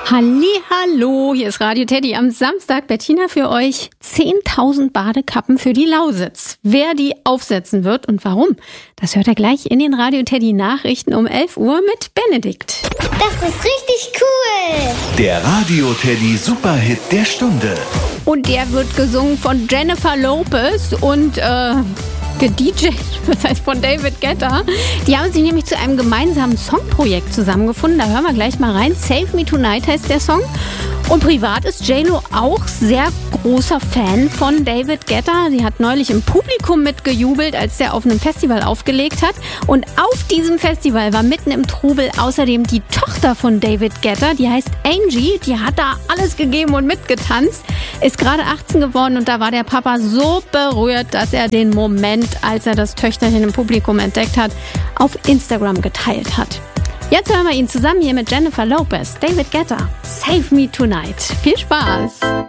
Hallihallo, hier ist Radio Teddy am Samstag. Bettina für euch 10.000 Badekappen für die Lausitz. Wer die aufsetzen wird und warum, das hört ihr gleich in den Radio Teddy Nachrichten um 11 Uhr mit Benedikt. Das ist richtig cool. Der Radio Teddy Superhit der Stunde. Und der wird gesungen von Jennifer Lopez und gedjed, das heißt von David Guetta. Die haben sich nämlich zu einem gemeinsamen Songprojekt zusammengefunden. Da hören wir gleich mal rein. Save Me Tonight heißt der Song. Und privat ist J-Lo auch sehr großer Fan von David Guetta. Sie hat neulich im Publikum mitgejubelt, als der auf einem Festival aufgelegt hat. Und auf diesem Festival war mitten im Trubel außerdem die Tochter von David Guetta. Die heißt Angie. Die hat da alles gegeben und mitgetanzt. Ist gerade 18 geworden und da war der Papa so berührt, dass er den Moment, als er das Töchterchen im Publikum entdeckt hat, auf Instagram geteilt hat. Jetzt hören wir ihn zusammen hier mit Jennifer Lopez, David Guetta, Save Me Tonight. Viel Spaß!